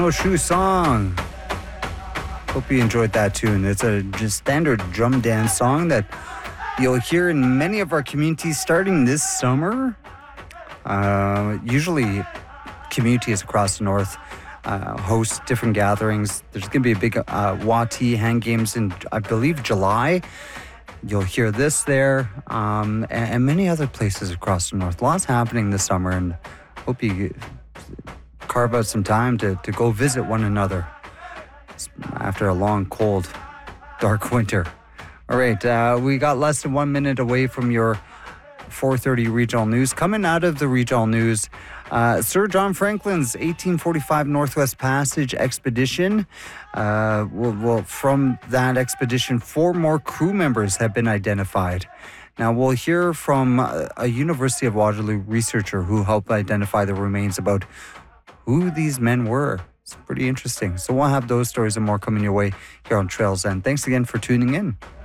Snowshoe Song. Hope you enjoyed that tune. It's a just standard drum dance song that you'll hear in many of our communities starting this summer. Usually, communities across the north host different gatherings. There's going to be a big Wati Hand Games in, I believe, July. You'll hear this there, and many other places across the north. Lots happening this summer, and hope you carve out some time to go visit one another after a long, cold, dark winter. All right, we got less than 1 minute away from your 4:30 regional news. Coming out of the regional news, Sir John Franklin's 1845 Northwest Passage expedition. From that expedition, 4 more crew members have been identified. Now, we'll hear from a University of Waterloo researcher who helped identify the remains about who these men were. It's pretty interesting. So we'll have those stories and more coming your way here on Trails End. Thanks again for tuning in.